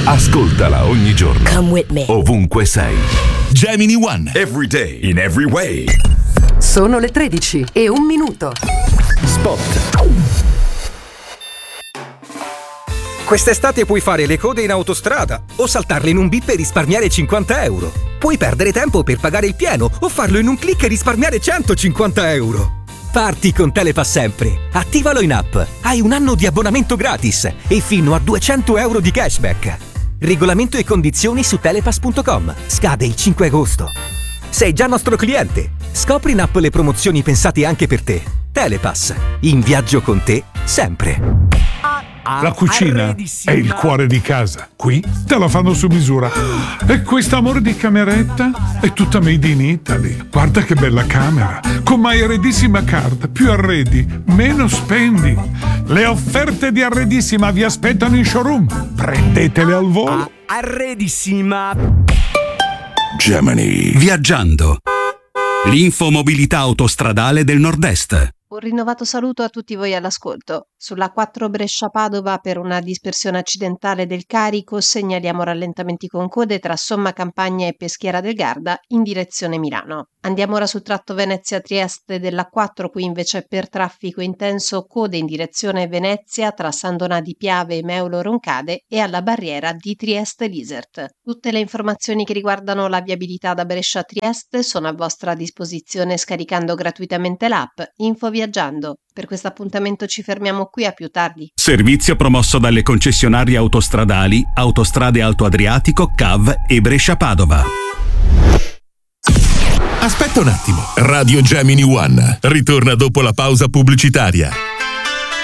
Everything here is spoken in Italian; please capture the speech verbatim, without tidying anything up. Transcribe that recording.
Ascoltala ogni giorno. Come with me. Ovunque sei. Gemini One. Every day, in every way. Sono le tredici e un minuto. Spot. Quest'estate puoi fare le code in autostrada o saltarle in un bip e risparmiare cinquanta euro. Puoi perdere tempo per pagare il pieno o farlo in un click e risparmiare centocinquanta euro. Parti con Telepass sempre. Attivalo in app. Hai un anno di abbonamento gratis e fino a duecento euro di cashback. Regolamento e condizioni su telepass punto com. Scade il cinque agosto. Sei già nostro cliente? Scopri in app le promozioni pensate anche per te. Telepass. In viaggio con te sempre. La cucina è il cuore di casa. Qui te la fanno su misura. E questo amore di cameretta è tutta made in Italy. Guarda che bella camera. Con My Arredissima Card. Più arredi, meno spendi. Le offerte di Arredissima vi aspettano in showroom. Prendetele al volo. Arredissima. Gemini. Viaggiando. L'infomobilità autostradale del Nord-Est. Un rinnovato saluto a tutti voi all'ascolto. Sulla quattro Brescia-Padova, per una dispersione accidentale del carico, segnaliamo rallentamenti con code tra Somma Campagna e Peschiera del Garda in direzione Milano. Andiamo ora sul tratto Venezia-Trieste della quattro, qui invece per traffico intenso code in direzione Venezia tra San Donà di Piave e Meulo Roncade e alla barriera di Trieste-Lisert. Tutte le informazioni che riguardano la viabilità da Brescia a Trieste sono a vostra disposizione scaricando gratuitamente l'app Info Viaggiando. Per questo appuntamento ci fermiamo qui, a più tardi. Servizio promosso dalle concessionarie autostradali Autostrade Alto Adriatico, C A V e Brescia-Padova. Aspetta un attimo. Radio Gemini One ritorna dopo la pausa pubblicitaria.